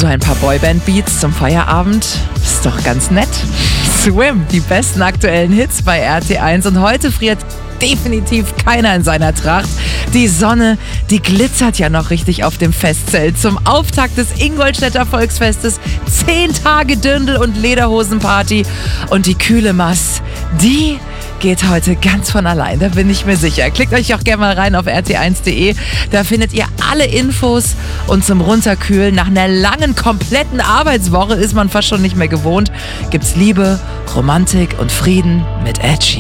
So ein paar Boyband-Beats zum Feierabend ist doch ganz nett. Swim, die besten aktuellen Hits bei RT1 und heute friert definitiv keiner in seiner Tracht. Die Sonne, die glitzert ja noch richtig auf dem Festzelt zum Auftakt des Ingolstädter Volksfestes. 10 Tage Dirndl- und Lederhosenparty und die kühle Mass, die geht heute ganz von allein, da bin ich mir sicher. Klickt euch auch gerne mal rein auf rt1.de, da findet ihr alle Infos und zum Runterkühlen nach einer langen, kompletten Arbeitswoche ist man fast schon nicht mehr gewohnt, gibt's Liebe, Romantik und Frieden mit Ed Sheeran.